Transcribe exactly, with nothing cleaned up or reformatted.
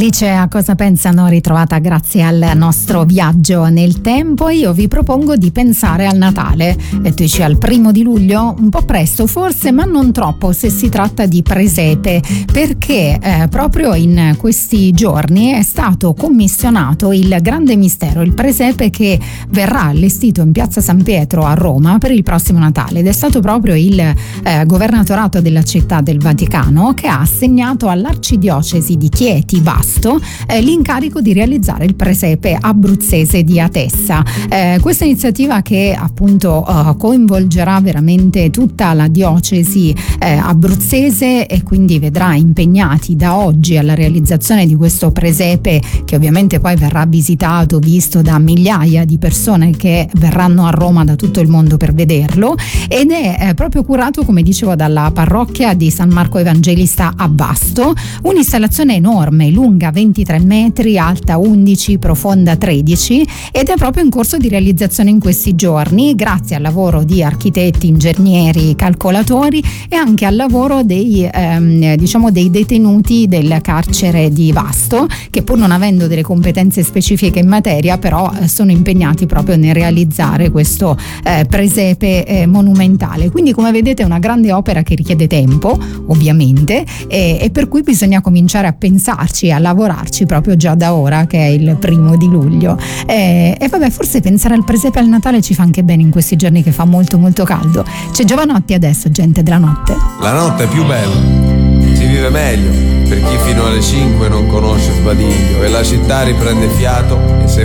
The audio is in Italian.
Alice a cosa pensano, ritrovata grazie al nostro viaggio nel tempo. Io vi propongo di pensare al Natale, e tu dici al primo di luglio? Un po' presto forse, ma non troppo se si tratta di presepe, perché eh, proprio in questi giorni è stato commissionato il grande mistero, il presepe che verrà allestito in piazza San Pietro a Roma per il prossimo Natale, ed è stato proprio il eh, governatorato della città del Vaticano che ha assegnato all'arcidiocesi di Chieti Vasto eh, l'incarico di realizzare il presepe abruzzese di Atessa. Eh, questa iniziativa, che appunto uh, coinvolgerà veramente tutta la diocesi eh, abruzzese, e quindi vedrà impegnati da oggi alla realizzazione di questo presepe, che ovviamente poi verrà visitato, visto da migliaia di persone che verranno a Roma da tutto il mondo per vederlo, ed è eh, proprio curato, come dicevo, dalla parrocchia di San Marco Evangelista a Vasto. Un'installazione enorme, lunga ventitré metri, alta undici, profonda tredici, ed è proprio in corso di realizzazione in questi giorni, grazie al lavoro di architetti, ingegneri, calcolatori e anche al lavoro dei ehm, diciamo dei detenuti del carcere di Vasto, che pur non avendo delle competenze specifiche in materia, però eh, sono impegnati proprio nel realizzare questo eh, presepe eh, monumentale. Quindi, come vedete, è una grande opera che richiede tempo, ovviamente, e, e per cui bisogna cominciare a pensarci, a lavorarci proprio già da ora, che è il primo di luglio. E, e vabbè, forse pensare al presepe al Natale ci fa anche bene in questi giorni che fa molto molto caldo. C'è Giovanotti adesso, gente della notte. La notte è più bella, si vive meglio per chi fino alle cinque non conosce sbadiglio, e la città riprende fiato e se